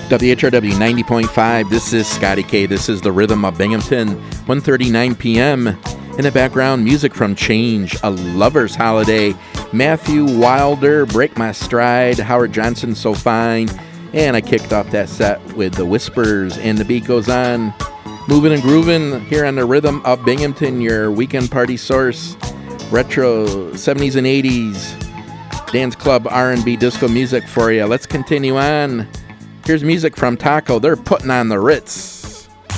WHRW 90.5, this is Scotty K. This is the Rhythm of Binghamton, 1:39 p.m. In the background, music from Change, A Lover's Holiday, Matthew Wilder, Break My Stride, Howard Johnson, So Fine, and I kicked off that set with The Whispers, and the beat goes on. Moving and grooving here on the Rhythm of Binghamton, your weekend party source. Retro 70s and 80s, dance club, R&B, disco music for you. Let's continue on. Here's music from Taco. They're putting on the Ritz.